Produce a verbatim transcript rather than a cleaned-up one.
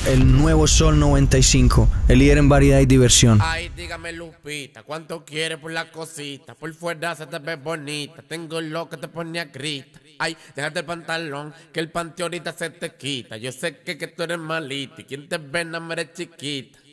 El nuevo Sol noventa y cinco, el líder en variedad y diversión. Ay, dígame Lupita, ¿cuánto quieres por la cosita? Por fuera se te ve bonita, tengo lo que te pone a grita. Ay, déjate el pantalón, que el panty ahorita se te quita. Yo sé que, que tú eres malita y quien te ve no me eres chiquita.